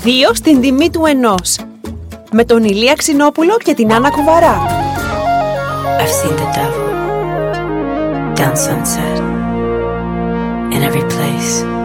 2 στην τιμή του 1. Με τον Ηλία Ξινόπουλο και την Άννα Κουβαρά. I've seen the devil down Sunset in every place.